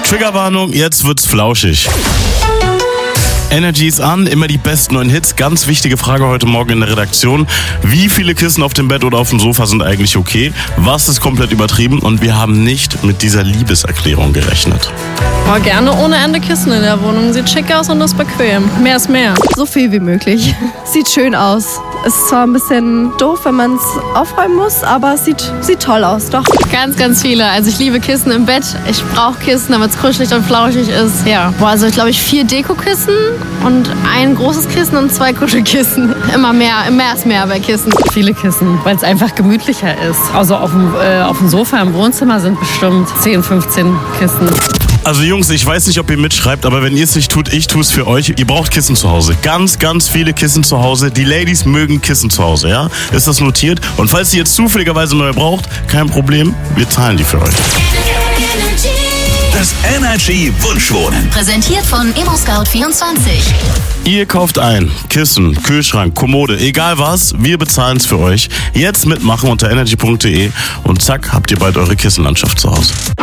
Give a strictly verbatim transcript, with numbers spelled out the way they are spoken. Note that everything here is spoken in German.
Triggerwarnung, jetzt wird's flauschig. Energy ist an, immer die besten neuen Hits. Ganz wichtige Frage heute Morgen in der Redaktion. Wie viele Kissen auf dem Bett oder auf dem Sofa sind eigentlich okay? Was ist komplett übertrieben? Und wir haben nicht mit dieser Liebeserklärung gerechnet. Oh, gerne ohne Ende Kissen in der Wohnung. Sieht schick aus und ist bequem. Mehr ist mehr. So viel wie möglich. Sieht schön aus. Ist zwar ein bisschen doof, wenn man es aufräumen muss, aber es sieht, sieht toll aus, doch. Ganz, ganz viele. Also ich liebe Kissen im Bett. Ich brauche Kissen, damit es kuschelig und flauschig ist. Ja. Boah, also ich glaube ich vier Dekokissen und ein großes Kissen und zwei Kuschelkissen. Immer mehr, mehr ist mehr bei Kissen. Viele Kissen, weil es einfach gemütlicher ist. Also auf dem, äh, auf dem Sofa im Wohnzimmer sind bestimmt zehn, fünfzehn Kissen. Also Jungs, ich weiß nicht, ob ihr mitschreibt, aber wenn ihr es nicht tut, ich tue es für euch. Ihr braucht Kissen zu Hause. Ganz, ganz viele Kissen zu Hause. Die Ladies mögen Kissen zu Hause, ja? Ist das notiert? Und falls ihr jetzt zufälligerweise neue braucht, kein Problem, wir zahlen die für euch. Das Energy Wunschwohnen. Präsentiert von ImmoScout vierundzwanzig. Ihr kauft ein Kissen, Kühlschrank, Kommode, egal was, wir bezahlen es für euch. Jetzt mitmachen unter energy punkt de und zack, habt ihr bald eure Kissenlandschaft zu Hause.